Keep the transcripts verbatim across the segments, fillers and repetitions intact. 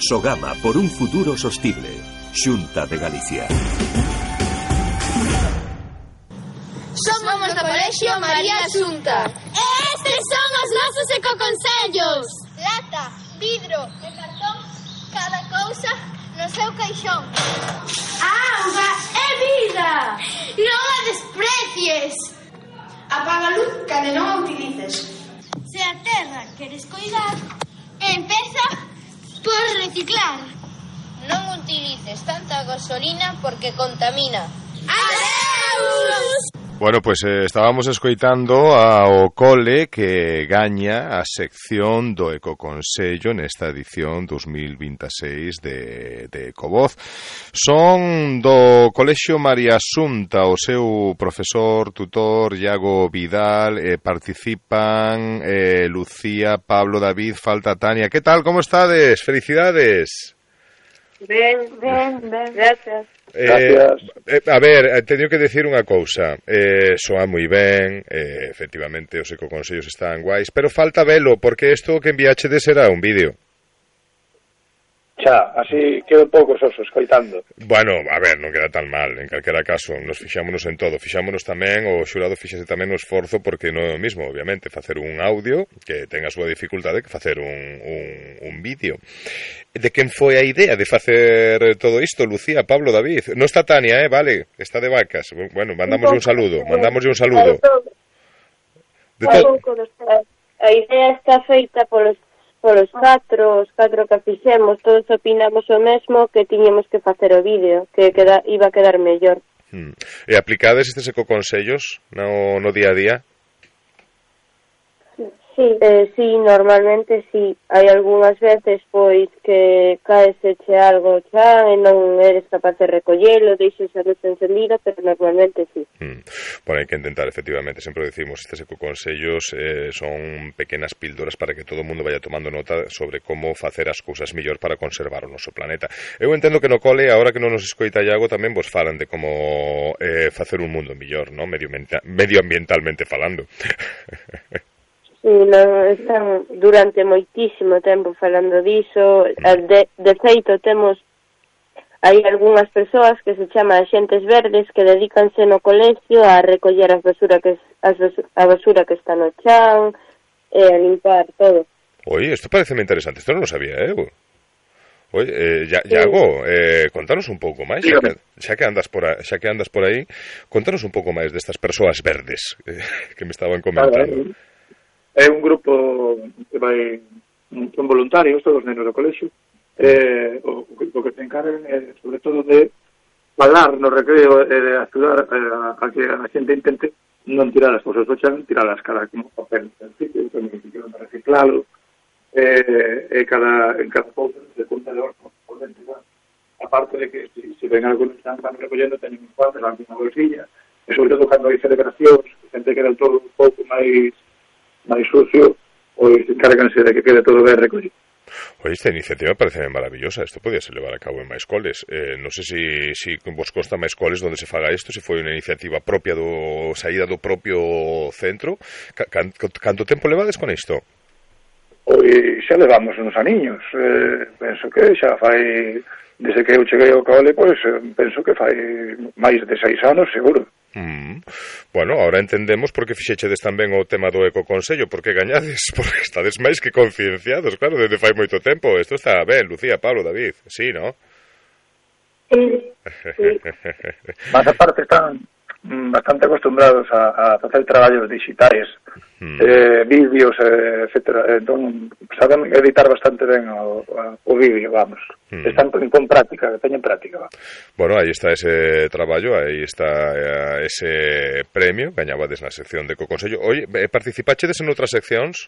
Sogama por un futuro sostible. Xunta de Galicia. Somos do Colexio María Xunta. E estes son os nosos ecoconsellos. Lata, vidro e cartón, cada cousa no seu caixón. Auga e vida. Non a desprecies. Apaga a luz cando non a utilices. Se a terra queres coidar, empeza por reciclar. Non utilices tanta gasolina porque contamina. Adeus! Bueno, pues eh, estábamos escoitando ao cole que gaña a sección do Ecoconsello nesta edición dos mil veintiséis de, de Ecovoz. Son do Colexio María Xunta, o seu profesor, tutor, Iago Vidal, eh, participan eh, Lucía, Pablo, David, falta Tania. Que tal, como estades? Felicidades. Ben, ben, ben, gracias. Eh, eh, a ver, teño que decir unha cousa. eh, Soa moi ben, eh, efectivamente os ecoconsellos están guais, pero falta velo, porque isto que enviachedes será un vídeo. Xa, así quedo pouco soso escoitando. Bueno, a ver, non queda tan mal. En calquera caso, nos fixámonos en todo. Fixámonos tamén, o xurado fixase tamén no esforzo, porque non é o mismo, obviamente, facer un audio que ten a súa dificultade que facer un, un, un vídeo. De quen foi a idea de facer todo isto, Lucía, Pablo, David? Non está Tania, eh, vale, está de vacas. Bueno, mandamos un saludo, mandamos un saludo. De todo. A idea está feita polos polos catro, os catro que fixemos, todos opinamos o mesmo, que tiñemos que facer o vídeo, que queda, iba a quedar mellor. Hmm. E aplicades estes ecoconsellos no, no día a día? Sí, eh, sí, normalmente sí. Hai algunhas veces, pois, que caeseche algo xa e non eres capaz de recollelo, deixes a luz encendida, pero normalmente sí. Hmm. Bueno, hai que intentar, efectivamente, sempre decimos, estes ecoconsellos eh, son pequenas píldoras para que todo o mundo vaya tomando nota sobre como facer as cousas mellor para conservar o noso planeta. Eu entendo que no cole, agora que non nos escoita Iago, tamén vos falan de como eh, facer un mundo mellor, ¿no? Medioambientalmente falando. Sí, non, están durante moitísimo tempo falando diso. De, de feito, temos hai algunhas persoas que se chama Axentes Verdes que dedícanse no colegio a recoller as basura que as basura, a basura que está no chan e a limpar todo. Oye, isto parece moi interesante, isto non lo sabía, eh? Oye, eh, Iago, eh, contanos un pouco máis, xa que, xa que andas por a, xa que andas por aí, contanos un pouco máis destas persoas verdes eh, que me estaban comentando. Vale. É un grupo que vai, son voluntarios, todos os nenos do colexio, eh, o, o que se encargan é, sobre todo, de falar no recreo e de axudar a, a que a xente intente non tirar as cousas do chan, tirar as caras como papel en sitio, que non reciclalo, eh, e cada, en cada cousa se conta de orco por dentro, a parte de que se si ven algo que están recollendo, teñen un cuadro, unha bolsilla, e sobre todo cando hai celebracións, xente que era todo un pouco máis máis sucio, pois encárganse de que quede todo ben recollido. Oye, esta iniciativa parece maravillosa. Isto podía ser levar a cabo en máis coles. Eh, non sei se si, si vos consta máis coles onde se faga isto, se foi unha iniciativa propia do saída do propio centro. Can, canto tempo levades con isto? Pois xa levamos uns aniños. Eh, penso que xa fai, desde que eu cheguei ao cole, pois penso que fai máis de seis anos, seguro. Mm. Bueno, ahora entendemos por que fixechedes tamén o tema do ecoconsello, porque gañades, porque estades máis que concienciados, claro, desde fai moito tempo. Isto está ben, Lucía, Pablo, David, sí, ¿no? Sí, sí. Mas aparte están bastante acostumbrados a, a facer traballos digitais, mm. eh, vídeos, eh, etcétera. Entón, saben editar bastante ben o, o vídeo, vamos. Mm. Están con práctica, teñen práctica. Vamos. Bueno, aí está ese traballo, aí está eh, ese premio, gañabades na sección de Ecoconsello. Oye, participachedes en outras seccións?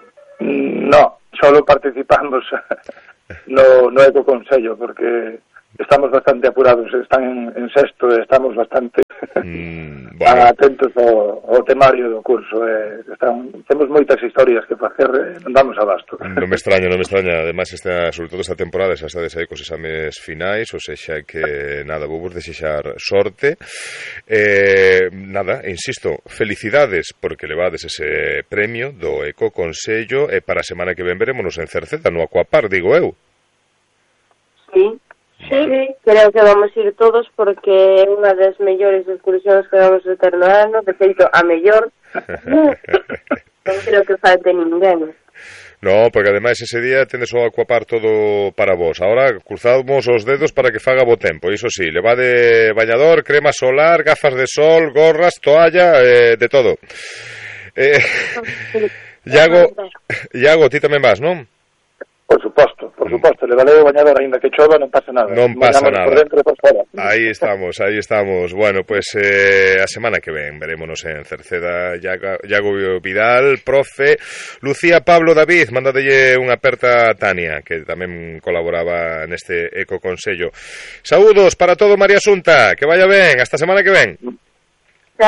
No, solo participamos no, no Ecoconsello, porque estamos bastante apurados, están en, en sexto e estamos bastante mm, bueno. atentos ao, ao temario do curso. Eh, están, temos moitas historias que facer, eh, non damos abasto. Non me extraña, non me extraña. Ademais, esta, sobre todo esta temporada, xa estades aí cos exames finais, ou sexa que, nada, vou vos desexar sorte. Eh, nada, insisto, felicidades, porque levades ese premio do Ecoconsello, e para a semana que ven verémonos en Cerceda, no Aquapar, digo eu. Sí. Sí, creo que vamos ir todos porque é unha das mellores excursións que vamos a ter no ano, de feito a mellor. Non creo que falte ninguén. No, porque ademais ese día tendes o Aquapar todo para vos. Ahora cruzamos os dedos para que faga bo tempo. Iso sí, levade bañador, crema solar, gafas de sol, gorras, toalla, eh, de todo. Eh, Iago, Iago, ti tamén vas, non? Por suposto, por suposto, le valeu o bañador, aínda que chova, non pasa nada. Non pasa nada. Por dentro e por fora. Aí estamos, aí estamos. Bueno, pues eh, a semana que ven verémonos en Cerceda. Iago, Iago Vidal, profe, Lucía, Pablo, David, mándadelle unha aperta a Tania, que tamén colaboraba neste Ecoconsello. Saúdos para todo, María Asunta, que vaya ben, hasta a semana que ven.